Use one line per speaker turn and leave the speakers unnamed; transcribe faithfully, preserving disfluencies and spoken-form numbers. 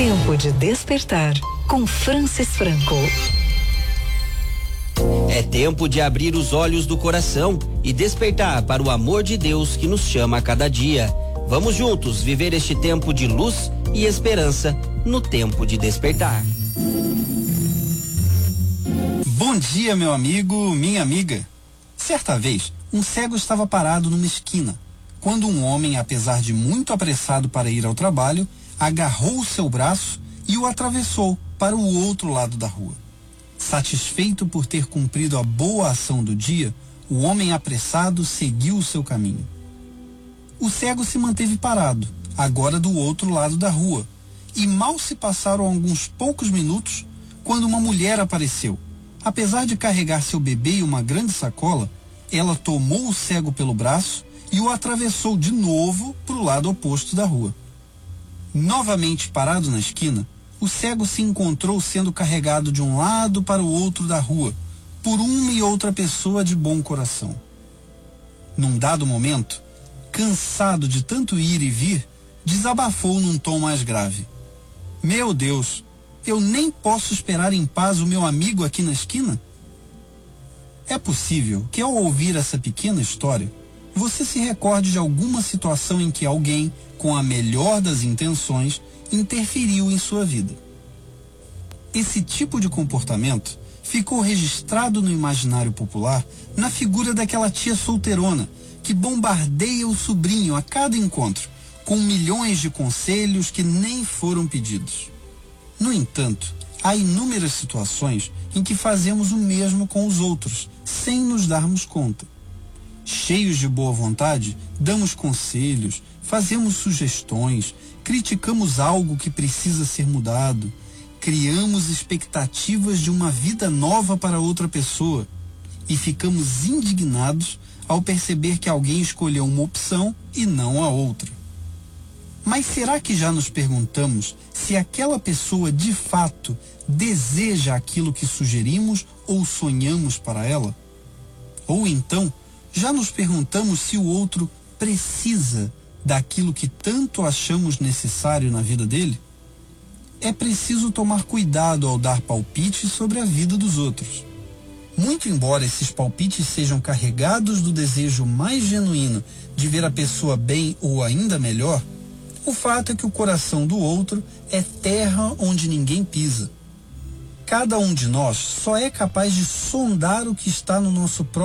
Tempo de despertar com Francis Franco.
É tempo de abrir os olhos do coração e despertar para o amor de Deus que nos chama a cada dia. Vamos juntos viver este tempo de luz e esperança no tempo de despertar.
Bom dia, meu amigo, minha amiga. Certa vez, um cego estava parado numa esquina, quando um homem, apesar de muito apressado para ir ao trabalho, agarrou o seu braço e o atravessou para o outro lado da rua. Satisfeito por ter cumprido a boa ação do dia, o homem apressado seguiu o seu caminho. O cego se manteve parado, agora do outro lado da rua, e mal se passaram alguns poucos minutos quando uma mulher apareceu. Apesar de carregar seu bebê e uma grande sacola, ela tomou o cego pelo braço e o atravessou de novo para o lado oposto da rua. Novamente parado na esquina, o cego se encontrou sendo carregado de um lado para o outro da rua, por uma e outra pessoa de bom coração. Num dado momento, cansado de tanto ir e vir, desabafou num tom mais grave. Meu Deus, eu nem posso esperar em paz o meu amigo aqui na esquina? É possível que ao ouvir essa pequena história, você se recorde de alguma situação em que alguém, com a melhor das intenções, interferiu em sua vida. Esse tipo de comportamento ficou registrado no imaginário popular na figura daquela tia solteirona que bombardeia o sobrinho a cada encontro, com milhões de conselhos que nem foram pedidos. No entanto, há inúmeras situações em que fazemos o mesmo com os outros, sem nos darmos conta. Cheios de boa vontade, damos conselhos, fazemos sugestões, criticamos algo que precisa ser mudado, criamos expectativas de uma vida nova para outra pessoa e ficamos indignados ao perceber que alguém escolheu uma opção e não a outra. Mas será que já nos perguntamos se aquela pessoa de fato deseja aquilo que sugerimos ou sonhamos para ela? Ou então, já nos perguntamos se o outro precisa daquilo que tanto achamos necessário na vida dele? É preciso tomar cuidado ao dar palpites sobre a vida dos outros. Muito embora esses palpites sejam carregados do desejo mais genuíno de ver a pessoa bem ou ainda melhor, o fato é que o coração do outro é terra onde ninguém pisa. Cada um de nós só é capaz de sondar o que está no nosso próprio